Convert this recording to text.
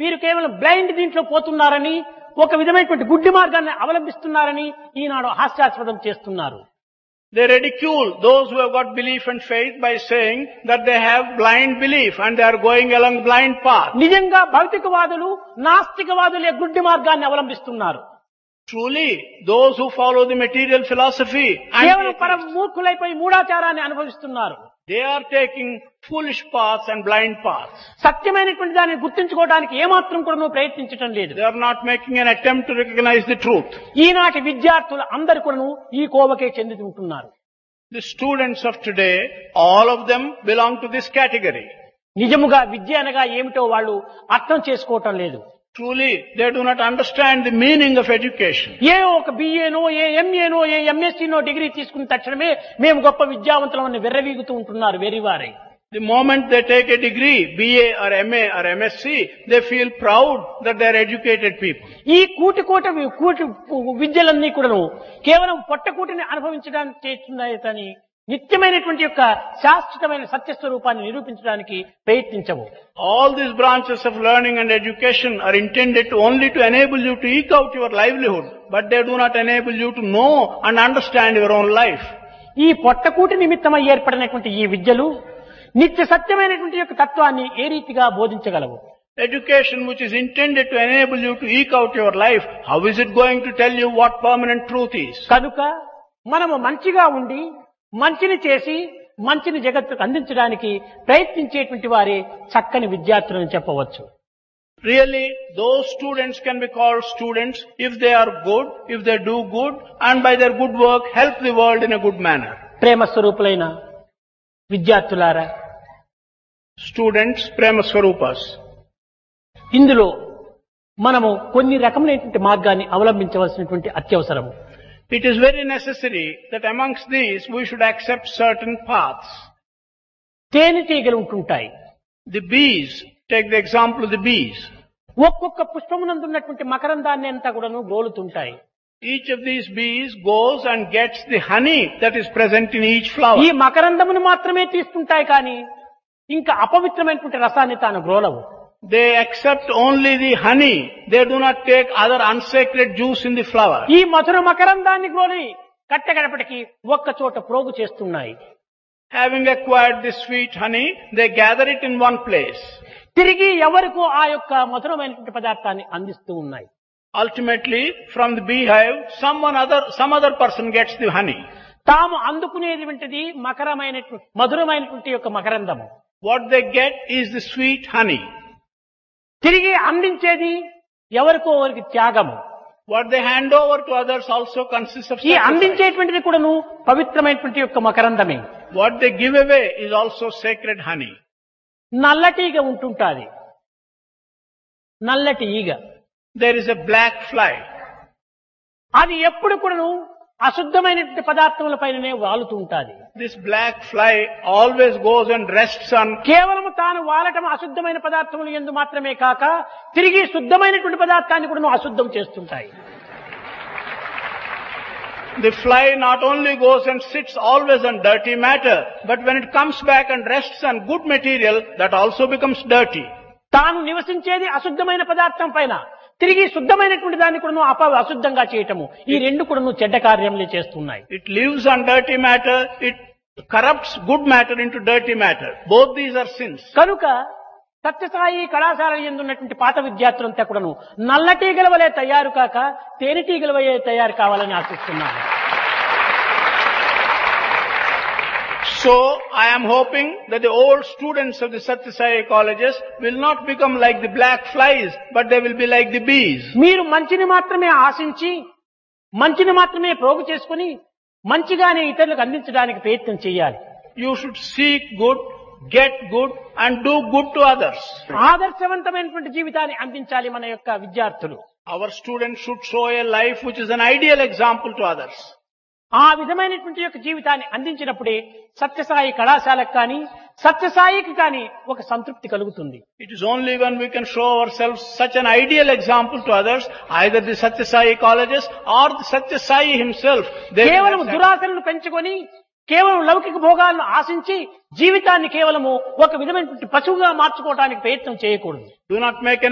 వీరు కేవలం బ్లైండ్ దీంట్లో పోతున్నారని, ఒక విధమైనటువంటి గుడ్డి మార్గాన్ని అవలంబిస్తున్నారని ఈనాడు హాస్యాస్పదం చేస్తున్నారు. They ridicule those who have got belief and faith by saying that they have blind belief and they are going along blind path. నిజంగా భౌతికవాదులు, నాస్తికవాదులే గుడ్డి మార్గాన్ని అవలంబిస్తున్నారు. Truly, those who follow the material philosophy కేవలం and పరమ మూర్ఖులైపోయి మూఢాచారాన్ని అనుభవిస్తున్నారు. they are taking foolish paths and blind paths. సత్యమైనటువంటి దాన్ని గుర్తించుకోవడానికి ఏమాత్రం కూడా ప్రయత్నించటం లేదు. They are not making an attempt to recognize the truth. ఈనాటి విద్యార్థులు అందరు కూడా ఈ కోవకే చెంది ఉంటున్నారు. The students of today, all of them belong to this category. నిజముగా విద్య అనగా ఏమిటో వాళ్ళు అర్థం చేసుకోవటం లేదు. Truly, they do not understand the meaning of education. ఏ ఒక బిఏనో, ఏ ఎంఏనో, ఏ ఎంఎస్సీనో డిగ్రీ తీసుకున్న తక్షణమే మేము గొప్ప విద్యావంతులమని వెర్రవీగుతూ ఉంటున్నారు వెరివారై. The moment they take a degree, BA or MA or MSc, they feel proud that they are educated people. ఈ కూటి విద్యలన్నీ కూడాను కేవలం పొట్టకూటిని అనుభవించడానికి చేస్తున్నాయి కానీ నిత్యమైనటువంటి యొక్క శాశ్వతమైన సత్యస్వరూపాన్ని నిరూపించడానికి ప్రయత్నించవు. All these branches of learning and education are intended only to enable you to eke out your livelihood, but they do not enable you to know and understand your own life. ఈ పొట్టకూటి నిమిత్తమై ఏర్పడినటువంటి ఈ విద్యలు నిత్య సత్యమైనటువంటి యొక్క తత్వాన్ని ఏ రీతిగా బోధించగలవు? Education which is intended to enable you to eke out your life, how is it going to tell you what permanent truth is? కనుక మనము మంచిగా ఉండి మంచిని చేసి మంచిని జగత్తుకు అందించడానికి ప్రయత్నించేటువంటి వారే చక్కని విద్యార్థులని చెప్పవచ్చు. Really, those students can be called students if they are good, if they do good, and by their good work help the world in a good manner. ప్రేమ స్వరూపులైన విద్యార్థులారా, Students, Prema Swarupas. ఇందులో మనము కొన్ని రకమైనటువంటి మార్గాన్ని అవలంబించవలసినటువంటి అత్యవసరము. It is very necessary that amongst these we should accept certain paths. తేనెటీగలు ఉంటుంటాయి. The bees, take the example of the bees. ఒక్కొక్క పుష్పమునందున్నటువంటి మకరందాన్ని అంతా కూడాను గ్రోలుతుంటాయి. Each of these bees goes and gets the honey that is present in each flower. ఈ మకరందమును మాత్రమే తీసుకుంటాయి కానీ ఇంకా అపవిత్రమైనటువంటి రసాన్ని తాను గ్రోలవు. They accept only the honey. They do not take other unsacred juice in the flower. ఈ మధుర మకరందాన్ని గ్రోలి కట్టగడపటికి ఒక్క చోట ప్రోగు చేస్తున్నాయి. Having acquired this sweet honey, they gather it in one place. తిరిగి ఎవరికో ఆ యొక్క మధురమైనటువంటి పదార్థాన్ని అందిస్తూ ఉన్నాయి. Ultimately, from the beehive, some other person gets the honey. తాము అందుకునేటువంటిది మధురమైనటువంటి యొక్క మకరందము. What they get is the sweet honey. తిరిగి అందించేది ఎవరికో వారికి త్యాగము. What they hand over to others also consists of ఈ sacrifice. అందించేటువంటిది కూడాను పవిత్రమైనటువంటి యొక్క మకరందమే. What they give away is also sacred honey. నల్లటీగ ఉంటుంటాది. నల్లటి ఈగ. There is a black fly. అది ఎప్పుడు కూడాను అశుద్ధమైనటువంటి పదార్థముల పైననే వాలుతూ ఉంటాది. This black fly always goes and rests on. కేవలం తాను వాలటం అశుద్ధమైన పదార్థములు యందు మాత్రమే కాక తిరిగి శుద్ధమైనటువంటి పదార్థాన్ని కూడా అశుద్ధం చేస్తుంటాయి. The fly not only goes and sits always on dirty matter, but when it comes back and rests on good material, that also becomes dirty. తాను నివసించేది అశుద్ధమైన పదార్థం పైన తిరిగి శుద్ధమైనటువంటి దాన్ని కూడా అశుద్ధంగా చేయటము, ఈ రెండు కూడా చెడ్డ కార్యములే చేస్తున్నాయి. It lives on dirty matter, it corrupts good matter into dirty matter. Both these are sins. కనుక సత్యసాయి కళాశాల యందున్నటువంటి పాత విద్యార్థులంతా కూడాను నల్లటీగల వలె తయారు కాక తేనెటీగల వలె తయారు కావాలని ఆశిస్తున్నాను. So, I am hoping that the old students of the Satya Sai colleges will not become like the black flies, but they will be like the bees. మీరు మంచిని మాత్రమే ఆశించి మంచిని మాత్రమే ప్రోగు చేసుకుని మంచిగానే ఇతరులకు అందించడానికి ప్రయత్నం చేయాలి. You should seek good, get good, and do good to others. ఆదర్శవంతమైనటువంటి జీవితాన్ని అందించాలి మన యొక్క విద్యార్థులు. Our students should show a life which is an ideal example to others. ఆ విధమైనటువంటి యొక్క జీవితాన్ని అందించినప్పుడే సత్యసాయి కళాశాలకు కానీ సత్యసాయికి కానీ ఒక సంతృప్తి కలుగుతుంది. It is only when we can show ourselves such an ideal example to others, either the Satya Sai colleges or the Satya Sai himself. కేవలం దురాశలను పెంచుకొని కేవలం లౌకిక భోగాలను ఆశించి జీవితాన్ని కేవలము ఒక విధమైనటువంటి పశువుగా మార్చుకోవడానికి ప్రయత్నం చేయకూడదు. Do not make an